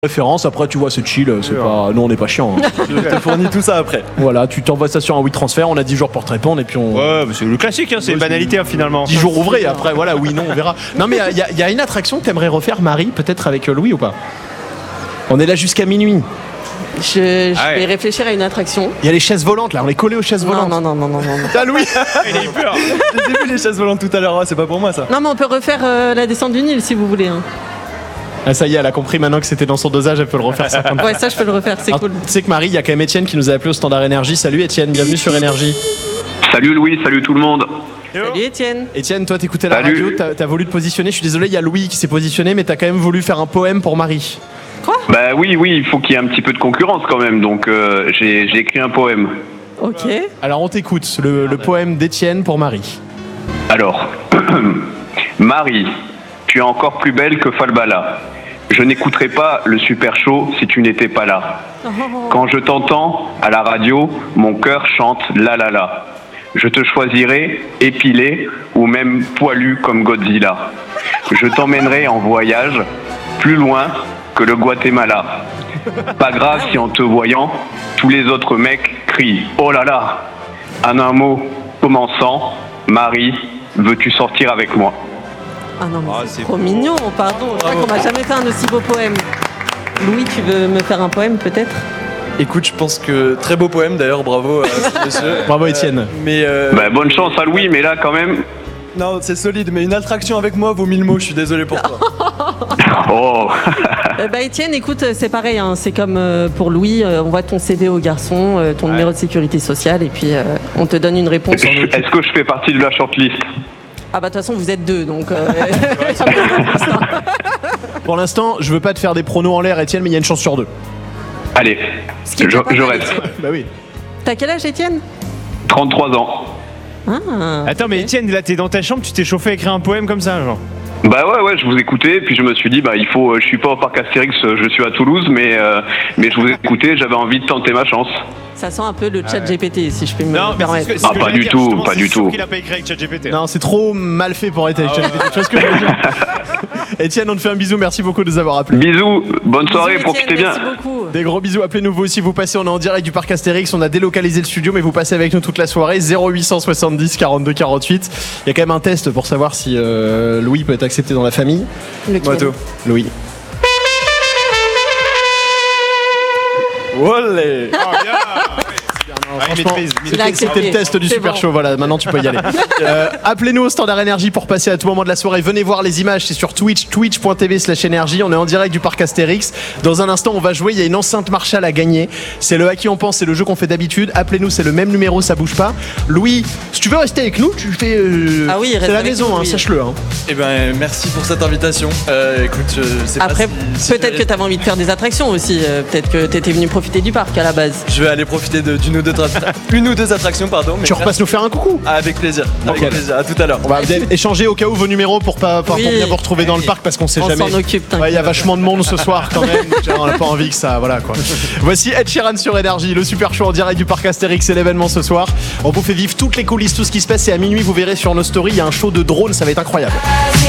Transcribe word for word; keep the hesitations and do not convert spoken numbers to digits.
référence, après tu vois c'est chill, c'est pas... nous on n'est pas chiant. Hein. Je te fournis tout ça après. Voilà, tu t'envoies ça sur un WeTransfer, on a dix jours pour te répondre et puis on... Ouais, c'est le classique, hein, c'est une banalité hein, finalement. dix jours ouvrés, après voilà, oui, non, on verra. Non mais il y, y a une attraction que t'aimerais refaire, Marie, peut-être avec Louis ou pas? On est là jusqu'à minuit. Je, je ah ouais. vais réfléchir à une attraction. Il y a les chaises volantes là, on est collé aux chaises volantes. Non, non, non, non, non. non. Ah Louis Il a eu peur. J'ai vu les chaises volantes tout à l'heure, ouais, c'est pas pour moi ça. Non, mais on peut refaire euh, la descente du Nil si vous voulez. Hein. Ah ça y est, elle a compris maintenant que c'était dans son dosage, elle peut le refaire cinquante fois. Ouais, ça je peux le refaire, c'est Alors, cool. Tu sais que Marie, il y a quand même Étienne qui nous a appelé au Standard Énergie. Salut Étienne, bienvenue sur Énergie. Salut Louis, salut tout le monde. Salut Étienne. Étienne, toi t'écoutais la Salut. radio, t'as, t'as voulu te positionner. Je suis désolé, il y a Louis qui s'est positionné, mais t'as quand même voulu faire un poème pour Marie. Bah oui, oui, il faut qu'il y ait un petit peu de concurrence quand même, donc euh, j'ai, j'ai écrit un poème. Ok. Alors on t'écoute, le, le poème d'Étienne pour Marie. Alors, Marie, tu es encore plus belle que Falbala. Je n'écouterai pas le super show si tu n'étais pas là. Quand je t'entends à la radio, mon cœur chante la la la. Je te choisirai épilé ou même poilu comme Godzilla. Je t'emmènerai en voyage plus loin que le Guatemala. Pas grave si en te voyant, tous les autres mecs crient « Oh là là !» En un mot commençant, Marie, veux-tu sortir avec moi? Ah non, mais Ah, c'est c'est trop beau. mignon, pardon. Je crois qu'on m'a jamais fait un aussi beau poème. Louis, tu veux me faire un poème peut-être? Écoute, je pense que très beau poème d'ailleurs, bravo à ce monsieur. Bravo Étienne. Euh, mais euh, Bah, bonne chance à Louis, mais là quand même... non, c'est solide, mais une attraction avec moi vaut mille mots, je suis désolé pour toi. Oh. Euh, bah Étienne, écoute, c'est pareil, hein, c'est comme euh, pour Louis, euh, on voit ton C V au garçon, euh, ton numéro de sécurité sociale, et puis euh, on te donne une réponse. Est-ce que je fais partie de la shortlist? Ah bah de toute façon, vous êtes deux, donc... Euh, Pour l'instant, je veux pas te faire des pronos en l'air Étienne, mais il y a une chance sur deux. Allez, Ce qui est je, déjà pas je mal, reste. Étienne. Bah oui. T'as quel âge, Étienne? trente-trois ans. Ah. Attends, mais Étienne, là t'es dans ta chambre, tu t'es chauffé à écrire un poème comme ça, genre. Bah ouais, ouais, je vous écoutais, puis je me suis dit, bah il faut, je suis pas au parc Astérix, je suis à Toulouse, mais, euh, mais je vous écoutais, j'avais envie de tenter ma chance. Ça sent un peu le chat G P T, si je peux me Non, mais c'est permettre. ce que, c'est ce Ah, que pas j'allais du dire, tout, justement, pas c'est du sûr tout. qu'il a pas écrit avec ChatGPT. Non, c'est trop mal fait pour être avec Ah ouais. ChatGPT. Tu vois ce que je veux dire? Étienne, on te fait un bisou, merci beaucoup de nous avoir appelés. Bisous, bonne soirée, Bisous, profitez Étienne, bien. merci beaucoup. Des gros bisous, appelez-nous vous aussi, vous passez, on est en direct du parc Astérix, on a délocalisé le studio, mais vous passez avec nous toute la soirée, zéro huit cent soixante-dix quarante-deux quarante-huit. Il y a quand même un test pour savoir si euh, Louis peut être accepté dans la famille. Lequel? Moi tout. Louis. Olé. Ah, il Franchement, maîtrise, il Il a maîtrise. accepté. c'était le test du C'est Super bon. Show, voilà, maintenant tu peux y aller. Euh, appelez-nous au Standard Énergie pour passer à tout moment de la soirée. Venez voir les images, c'est sur Twitch, twitch point t v slash énergie. On est en direct du parc Astérix. Dans un instant, on va jouer. Il y a une enceinte Marshall à gagner. C'est le à qui on pense, c'est le jeu qu'on fait d'habitude. Appelez-nous, c'est le même numéro, ça bouge pas. Louis, si tu veux rester avec nous, tu fais. euh, Ah oui, reste c'est la avec maison, nous, hein, oui. sache-le. Hein. Eh ben, merci pour cette invitation. Euh, écoute, je sais Après, pas si, si peut-être je- que t'avais envie de faire des attractions aussi. euh, peut-être que t'étais venu profiter du parc à la base. je vais aller profiter de- d'une ou deux, tra- une ou deux attractions, pardon. Mais Tu repasses nous faire un coucou. Ah, avec plaisir. Avec Ok. plaisir. À tout à l'heure. On va échanger au cas où vos numéros pour pas pour Oui. bien vous retrouver dans le parc parce qu'on sait On jamais. s'en occupe, t'inquiète. Ouais, il y a vachement de monde ce soir quand même. On n'a pas envie que ça, voilà quoi. Voici Ed Sheeran sur Énergie, le super show en direct du parc Astérix, c'est l'événement ce soir. On vous fait vivre toutes les coulisses, tout ce qui se passe. Et à minuit, vous verrez sur nos stories, il y a un show de drone, ça va être incroyable.